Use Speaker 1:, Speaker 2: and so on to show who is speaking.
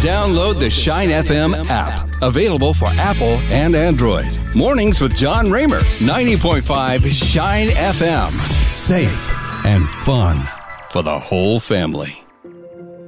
Speaker 1: Download the Shine FM app. Available for Apple and Android. Mornings with John Raymer. 90.5 Shine FM. Safe and fun for the whole family.